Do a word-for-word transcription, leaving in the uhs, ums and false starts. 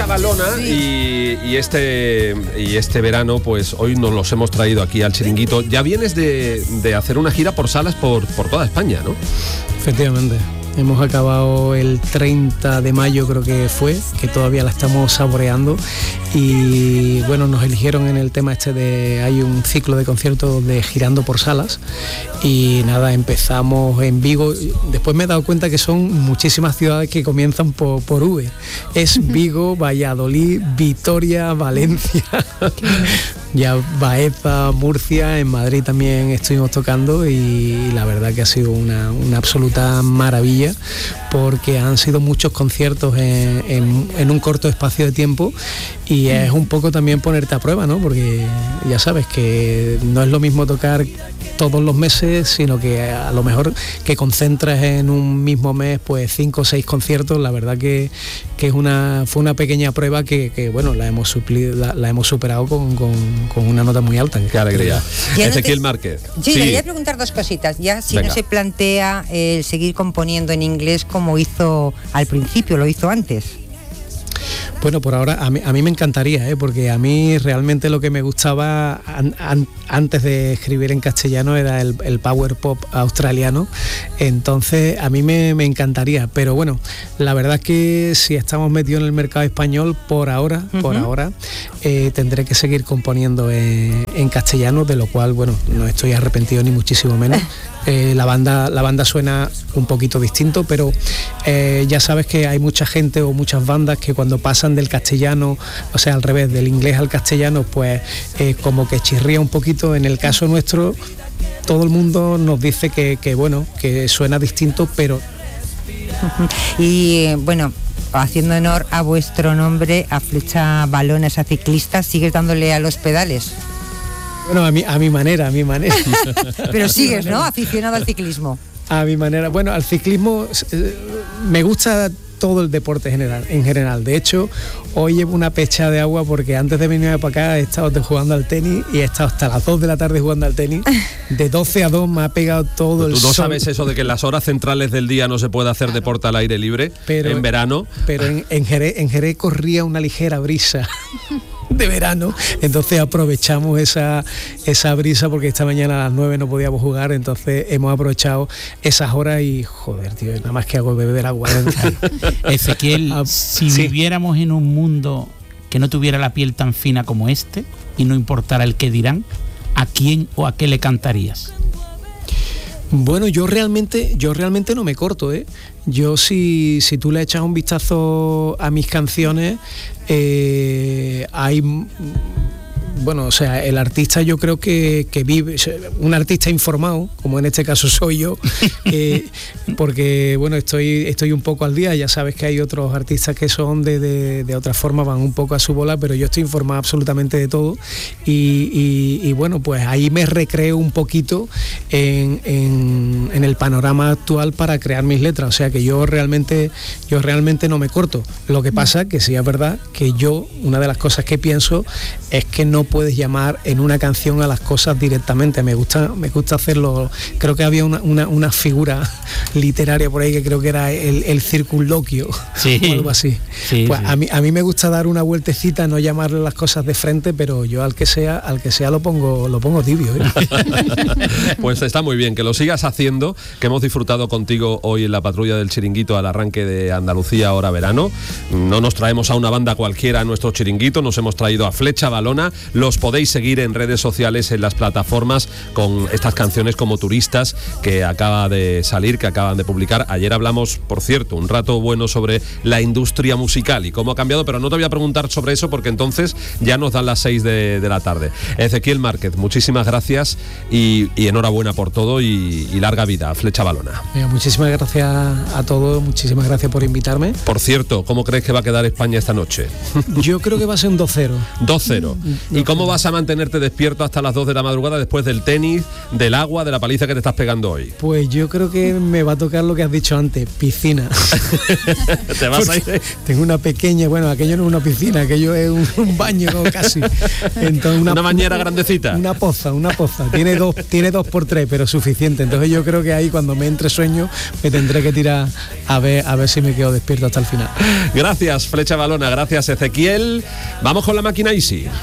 Flecha Valona, sí. y, y este y este verano, pues hoy nos los hemos traído aquí al Chiringuito. Ya vienes de, de hacer una gira por salas por, por toda España, ¿no? Efectivamente. Hemos acabado el treinta de mayo, creo que fue, que todavía la estamos saboreando. Y bueno, nos eligieron en el tema este de... Hay un ciclo de conciertos de girando por salas. Y nada, empezamos en Vigo. Después me he dado cuenta que son muchísimas ciudades que comienzan por, por V. Es Vigo, Valladolid, Vitoria, Valencia, ya Baeza, Murcia. En Madrid también estuvimos tocando y la verdad que ha sido una, una absoluta maravilla, porque han sido muchos conciertos en, en, en un corto espacio de tiempo, y es un poco también ponerte a prueba, ¿no? Porque ya sabes que no es lo mismo tocar todos los meses, sino que a lo mejor que concentras en un mismo mes pues cinco o seis conciertos. La verdad que, que es una, fue una pequeña prueba que, que bueno, la hemos suplido, la, la hemos superado con, con, con una nota muy alta. Qué alegría. Ezequiel te... Márquez. Sí, sí, le quería preguntar dos cositas. Ya si Venga. no se plantea el eh, seguir componiendo en inglés como hizo al principio, lo hizo antes. Bueno, por ahora a mí, a mí me encantaría, ¿eh? Porque a mí realmente lo que me gustaba an, an, antes de escribir en castellano era el, el power pop australiano, entonces a mí me, me encantaría, pero bueno, la verdad es que si estamos metidos en el mercado español, por ahora, uh-huh. por ahora, eh, tendré que seguir componiendo en, en castellano, de lo cual, bueno, no estoy arrepentido ni muchísimo menos. Eh, la banda la banda suena un poquito distinto, pero eh, ya sabes que hay mucha gente o muchas bandas que cuando pasan del castellano, o sea, al revés, del inglés al castellano, pues eh, como que chirría un poquito. En el caso nuestro, todo el mundo nos dice que, que bueno, que suena distinto, pero... Y bueno, haciendo honor a vuestro nombre, a Flecha Valona, esa ciclista, ¿sigues dándole a los pedales? Bueno, a mi, a mi manera, a mi manera. Pero sigues, ¿no? Aficionado al ciclismo. A mi manera. Bueno, al ciclismo eh, me gusta todo el deporte general, en general. De hecho, hoy llevo una pecha de agua porque antes de venirme para acá he estado jugando al tenis y he estado hasta las dos de la tarde jugando al tenis. De doce a dos me ha pegado todo el sol. ¿Tú no sabes eso de que en las horas centrales del día no se puede hacer deporte al aire libre? Pero, en verano. Pero en, en, Jerez, en Jerez corría una ligera brisa de verano, entonces aprovechamos esa, esa brisa, porque esta mañana a las nueve no podíamos jugar, entonces hemos aprovechado esas horas y joder, tío, nada más que hago beber agua. Ezequiel, ah, si sí. viviéramos en un mundo que no tuviera la piel tan fina como este y no importara el qué dirán, ¿a quién o a qué le cantarías? Bueno, yo realmente, yo realmente no me corto, ¿eh? Yo si, si tú le echas un vistazo a mis canciones, eh, hay... Bueno, o sea, el artista yo creo que, que vive, un artista informado, como en este caso soy yo, eh, porque bueno, estoy, estoy un poco al día. Ya sabes que hay otros artistas que son de, de, de otra forma, van un poco a su bola, pero yo estoy informado absolutamente de todo y, y, y bueno, pues ahí me recreo un poquito en, en, en el panorama actual para crear mis letras. O sea que yo realmente, yo realmente no me corto. Lo que pasa que sí es verdad que yo, una de las cosas que pienso es que no puedes llamar en una canción a las cosas directamente. Me gusta, me gusta hacerlo. Creo que había una, una, una figura literaria por ahí que creo que era el, el circunloquio, sí, o algo así. Sí, pues sí. A mí, a mí me gusta dar una vueltecita, no llamarle las cosas de frente, pero yo al que sea, al que sea lo pongo, lo pongo tibio, ¿eh? Pues está muy bien que lo sigas haciendo, que hemos disfrutado contigo hoy en la patrulla del Chiringuito al arranque de Andalucía ahora verano. No nos traemos a una banda cualquiera a nuestro Chiringuito, nos hemos traído a Flecha Valona. Los podéis seguir en redes sociales, en las plataformas, con estas canciones como Turistas, que acaba de salir, que acaban de publicar. Ayer hablamos, por cierto, un rato bueno sobre la industria musical y cómo ha cambiado, pero no te voy a preguntar sobre eso porque entonces ya nos dan las seis de, de la tarde. Ezequiel Márquez, muchísimas gracias y, y enhorabuena por todo y, y larga vida a Flecha Valona. Mira, muchísimas gracias a todos, muchísimas gracias por invitarme. Por cierto, ¿cómo crees que va a quedar España esta noche? Yo creo que va a ser un dos cero. dos cero. Y ¿Y cómo vas a mantenerte despierto hasta las dos de la madrugada después del tenis, del agua, de la paliza que te estás pegando hoy? Pues yo creo que me va a tocar lo que has dicho antes, piscina. ¿Te vas a ir? Tengo una pequeña, bueno, aquello no es una piscina, aquello es un, un baño casi. Entonces, una, una bañera grandecita. Una poza, una poza. Tiene dos, tiene dos por tres, pero suficiente. Entonces yo creo que ahí cuando me entre sueño me tendré que tirar a ver, a ver si me quedo despierto hasta el final. Gracias, Flecha Balona, gracias, Ezequiel. Vamos con la máquina Easy.